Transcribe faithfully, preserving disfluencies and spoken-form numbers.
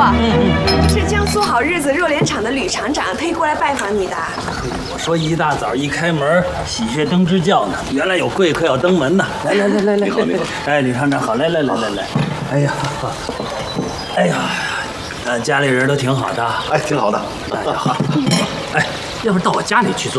是江苏好日子肉联厂的吕厂长特意过来拜访你的。 我说一大早一开门，喜鹊登枝叫呢，原来有贵客要登门呢。来来来来来，你好你好。哎，吕厂长好，来来来来来。哎呀，哎呀，呃，家里人都挺好的。 哎，挺好的。 大家好。哎，要不到我家里去坐？